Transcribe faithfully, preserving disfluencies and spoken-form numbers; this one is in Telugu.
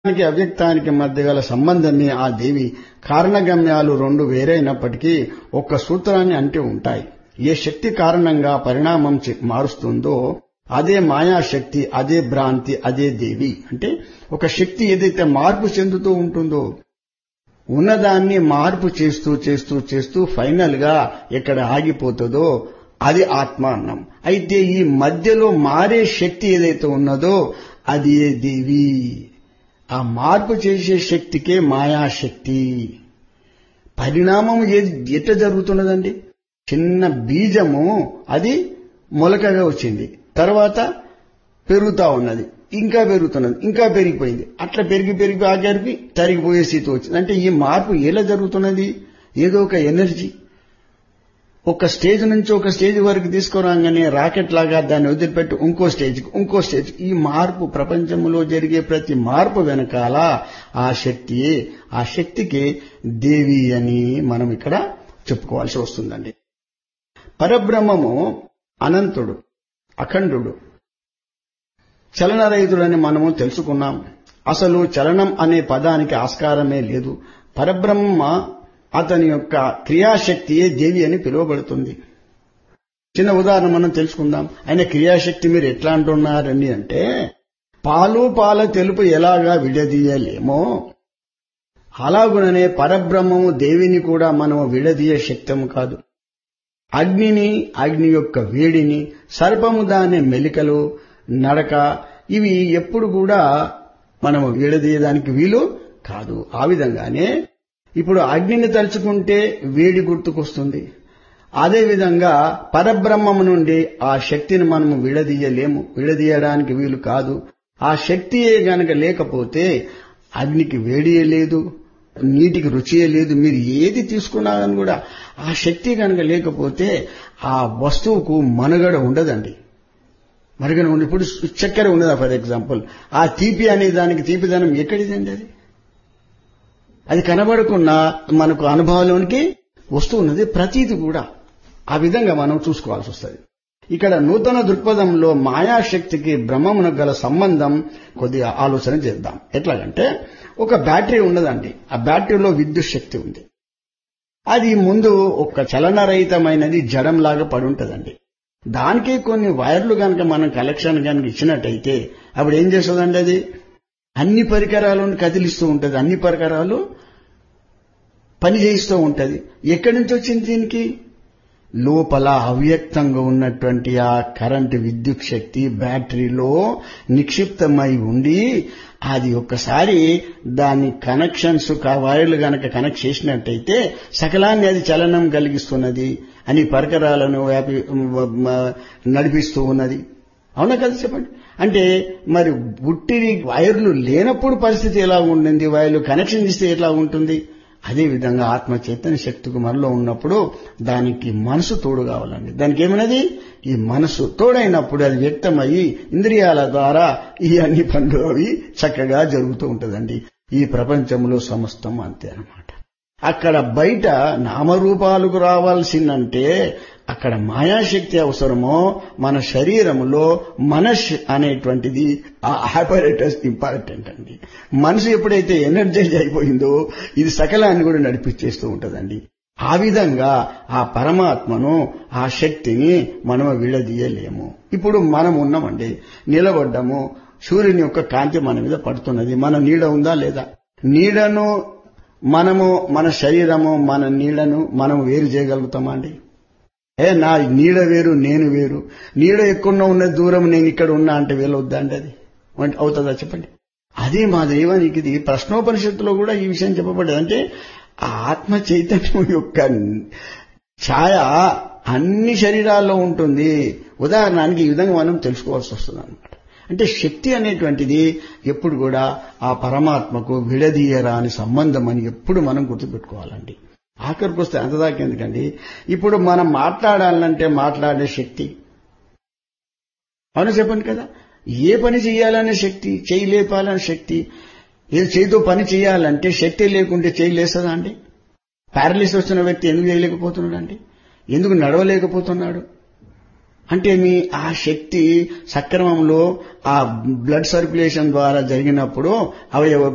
వ్యక్తానికి అవ్యక్తానికి మధ్య గల సంబంధమే ఆ దేవి. కారణగమ్యాలు రెండు వేరైనప్పటికీ ఒక్క సూత్రాన్ని అంటి ఉంటాయి. ఏ శక్తి కారణంగా పరిణామం మారుస్తుందో అదే మాయాశక్తి, అదే భ్రాంతి, అదే దేవి. అంటే ఒక శక్తి ఏదైతే మార్పు చెందుతూ ఉంటుందో ఉన్నదాన్ని మార్పు చేస్తూ చేస్తూ చేస్తూ ఫైనల్ గా ఎక్కడ ఆగిపోతుందో అది ఆత్మ అన్నాం. అయితే ఈ మధ్యలో మారే శక్తి ఏదైతే ఉన్నదో అది ఏ దేవి. ఆ మార్పు చేసే శక్తికే మాయాశక్తి. పరిణామం ఎట్ట జరుగుతున్నదండి? చిన్న బీజము అది మొలకగా వచ్చింది, తర్వాత పెరుగుతా ఉన్నది, ఇంకా పెరుగుతున్నది, ఇంకా పెరిగిపోయింది, అట్లా పెరిగి పెరిగి ఆఖరికి తరిగిపోయే స్థితి వచ్చింది. అంటే ఈ మార్పు ఎలా జరుగుతున్నది? ఏదో ఒక ఎనర్జీ ఒక స్టేజ్ నుంచి ఒక స్టేజ్ వరకు తీసుకురాగానే రాకెట్ లాగా దాన్ని వదిలిపెట్టి ఇంకో స్టేజ్కి ఇంకో స్టేజ్. ఈ మార్పు ప్రపంచంలో జరిగే ప్రతి మార్పు వెనకాల ఆ శక్తియే. ఆ శక్తికి దేవి అని మనం ఇక్కడ చెప్పుకోవాల్సి వస్తుందండి. పరబ్రహ్మము అనంతుడు, అఖండుడు, చలనరహితుడని మనము తెలుసుకున్నాం. అసలు చలనం అనే పదానికి ఆస్కారమే లేదు. పరబ్రహ్మ అతని యొక్క క్రియాశక్తియే దేవి అని పిలువబడుతుంది. చిన్న ఉదాహరణ మనం తెలుసుకుందాం. ఆయన క్రియాశక్తి మీరు ఎట్లా అంటున్నారని అంటే, పాలు పాల తెలుపు ఎలాగా విడదీయలేమో అలాగుననే పరబ్రహ్మము దేవిని కూడా మనము విడదీయ శక్తము కాదు. అగ్నిని, అగ్ని యొక్క వేడిని, సర్పము దాని మెలికలు, నడక, ఇవి ఎప్పుడు కూడా మనము విడదీయడానికి వీలు కాదు. ఆ విధంగానే ఇప్పుడు అగ్నిని తలుచుకుంటే వేడి గుర్తుకొస్తుంది. అదేవిధంగా పరబ్రహ్మము నుండి ఆ శక్తిని మనము విడదీయలేము, విడదీయడానికి వీలు కాదు. ఆ శక్తియే గనక లేకపోతే అగ్నికి వేడియే లేదు, నీటికి రుచియే లేదు. మీరు ఏది తీసుకున్నారని కూడా ఆ శక్తి గనక లేకపోతే ఆ వస్తువుకు మనుగడ ఉండదండి. మరుగన ఉండి ఇప్పుడు చక్కెర ఉన్నదా ఫర్ ఎగ్జాంపుల్, ఆ తీపి అనే దానికి తీపిదనం ఎక్కడిదండి? అది అది కనబడకుండా మనకు అనుభవంలోనికి వస్తూ ఉన్నది. ప్రతీది కూడా ఆ విధంగా మనం చూసుకోవాల్సి వస్తుంది. ఇక్కడ నూతన దృక్పథంలో మాయాశక్తికి బ్రహ్మమునకు గల సంబంధం కొద్దిగా ఆలోచన చేద్దాం. ఎట్లాగంటే ఒక బ్యాటరీ ఉన్నదండి. ఆ బ్యాటరీలో విద్యుత్ శక్తి ఉంది. అది ముందు ఒక చలనరహితమైనది జడంలాగా పడి ఉంటుందండి. దానికి కొన్ని వైర్లు కనుక మనం కలెక్షన్ కనుక ఇచ్చినట్టయితే అప్పుడు ఏం చేస్తుందండి? అది అన్ని పరికరాలను కదిలిస్తూ ఉంటుంది, అన్ని పరికరాలు పని చేయిస్తూ ఉంటుంది. ఎక్కడి నుంచి వచ్చింది? దీనికి లోపల అవ్యక్తంగా ఉన్నటువంటి ఆ కరెంటు విద్యుత్ శక్తి బ్యాటరీలో నిక్షిప్తమై ఉండి అది ఒక్కసారి దాని కనెక్షన్స్ వైర్లు గనక కనెక్ట్ చేసినట్టయితే సకలాన్ని అది చలనం కలిగిస్తున్నది, అని పరికరాలను వ్యాపి నడిపిస్తూ ఉన్నది. అవునా కదా చెప్పండి? అంటే మరి బుట్టిని వైర్లు లేనప్పుడు పరిస్థితి ఎలా ఉంటుంది? వైర్లు కనెక్షన్ ఇస్తే ఎట్లా ఉంటుంది? అదేవిధంగా ఆత్మ చైతన్య శక్తికి మనలో ఉన్నప్పుడు దానికి మనసు తోడు కావాలండి. దానికి ఏమైనది? ఈ మనసు తోడైనప్పుడు అది వ్యక్తమయ్యి ఇంద్రియాల ద్వారా ఈ అన్ని పనులు అవి చక్కగా జరుగుతూ ఉంటుందండి. ఈ ప్రపంచంలో సమస్తం అంతే అన్నమాట. అక్కడ బయట నామరూపాలకు రావాల్సిందంటే అక్కడ మాయాశక్తి అవసరమో, మన శరీరంలో మనస్సు అనేటువంటిది ఆ ఆపరేటర్స్ ఇంపార్టెంట్ అండి. మనసు ఎప్పుడైతే ఎనర్జైజ్ అయిపోయిందో ఇది సకలాన్ని కూడా నడిపించేస్తూ ఉంటుందండి. ఆ విధంగా ఆ పరమాత్మను, ఆ శక్తిని మనం విడదీయలేము. ఇప్పుడు మనం ఉన్నామండి, నిలబడ్డాము, సూర్యుని యొక్క కాంతి మన మీద పడుతున్నది. మన నీడ ఉందా లేదా? నీడను మనము, మన శరీరము, మన నీడను మనం వేరు చేయగలుగుతామా అండి? ఏ నా నీడ వేరు, నేను వేరు. నీడ ఎక్కడో ఉన్న దూరం నేను ఇక్కడ ఉన్నా అంటే వీలవుద్దా అండి? అది అవుతుందా చెప్పండి? అదే మా దైవానికి ఇది ప్రశ్నోపనిషత్తులో కూడా ఈ విషయం చెప్పబడ్డది. అంటే ఆత్మ చైతన్యం యొక్క ఛాయ అన్ని శరీరాల్లో ఉంటుంది. ఉదాహరణకి ఈ విధంగా మనం తెలుసుకోవాల్సి వస్తుంది అన్నమాట. అంటే శక్తి అనేటువంటిది ఎప్పుడు కూడా ఆ పరమాత్మకు విడదీయరాని సంబంధం అని ఎప్పుడు మనం గుర్తుపెట్టుకోవాలండి. ఆఖరికి వస్తే అంతదాకా ఎందుకండి? ఇప్పుడు మనం మాట్లాడాలంటే మాట్లాడే శక్తి, అవును చెప్పండి కదా? ఏ పని చేయాలనే శక్తి, చేయి లేపాలనే శక్తి, ఏదో చేతితో పని చేయాలంటే శక్తి లేకుంటే చేయి లేస్తుందా అండి? పారలిసిస్ వచ్చిన వ్యక్తి ఎందుకు చేయలేకపోతున్నాడు అండి? ఎందుకు నడవలేకపోతున్నాడు? అంటే మీ ఆ శక్తి సక్రమంలో ఆ బ్లడ్ సర్క్యులేషన్ ద్వారా జరిగినప్పుడు అవయవ